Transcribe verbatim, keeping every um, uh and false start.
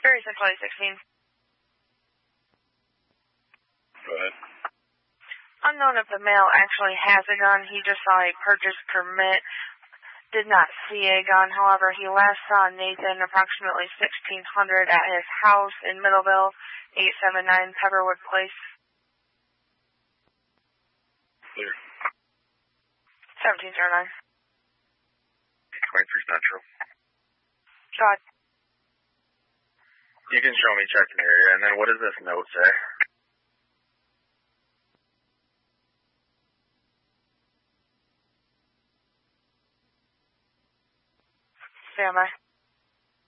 thirty-six twenty sixteen. Go ahead. Unknown if the male actually has a gun. He just saw a purchase permit. Did not see a gun. However, he last saw Nathan approximately sixteen hundred at his house in Middleville, eight seven nine Pepperwood Place. Clear. seventeen oh nine. twenty-three Central. God. You can show me checking area, and then what does this note say? Stand by.